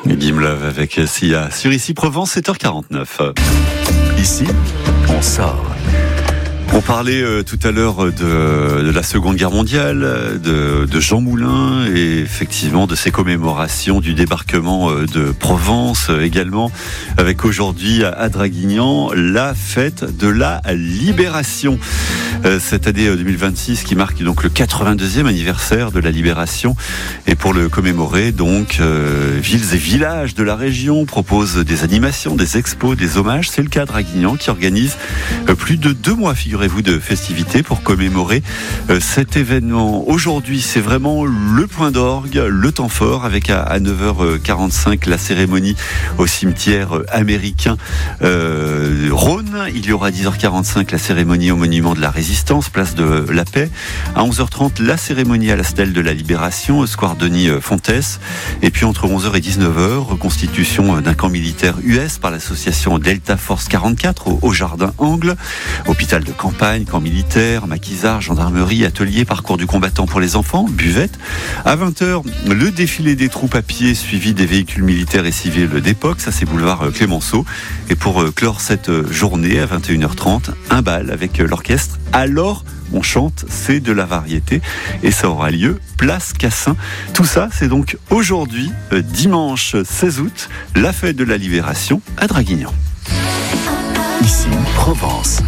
Guim Love avec Sia sur Ici Provence, 7h49. Ici, on sort. On parlait tout à l'heure de la Seconde Guerre mondiale, de Jean Moulin et effectivement de ces commémorations du débarquement de Provence également, avec aujourd'hui à Draguignan la fête de la Libération. Cette année 2026 qui marque donc le 82e anniversaire de la Libération, et pour le commémorer donc villes et villages de la région proposent des animations, des expos, des hommages. C'est le cas à Draguignan qui organise plus de 2 mois, figurez-vous, de festivités pour commémorer cet événement. Aujourd'hui, c'est vraiment le point d'orgue, le temps fort, avec à 9h45 la cérémonie au cimetière américain Rhône. Il y aura à 10h45 la cérémonie au monument de la Résistance, place de la Paix. À 11h30, la cérémonie à la stèle de la Libération, au square Denis-Fontès. Et puis entre 11h et 19h, reconstitution d'un camp militaire US par l'association Delta Force 44 au Jardin Angle. Hôpital de campagne, camp militaire, maquisard, gendarmerie, atelier, parcours du combattant pour les enfants, buvette. À 20h, le défilé des troupes à pied suivi des véhicules militaires et civils d'époque. Ça, c'est boulevard Clémenceau. Et pour clore cette journée, à 21h30, un bal avec l'orchestre. Alors, on chante, c'est de la variété, et ça aura lieu place Cassin. Tout ça, c'est donc aujourd'hui, dimanche 16 août, la fête de la Libération à Draguignan. Ici, Provence.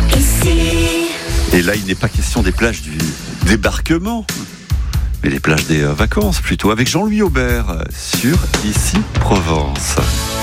Et là, il n'est pas question des plages du débarquement, mais des plages des vacances plutôt, avec Jean-Louis Aubert sur Ici Provence.